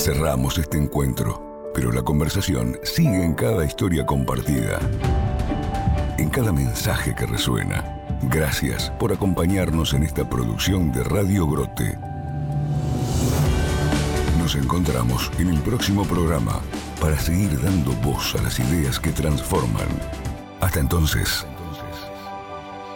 Cerramos este encuentro, pero la conversación sigue en cada historia compartida, en cada mensaje que resuena. Gracias por acompañarnos en esta producción de Radio Grote. Nos encontramos en el próximo programa para seguir dando voz a las ideas que transforman. Hasta entonces.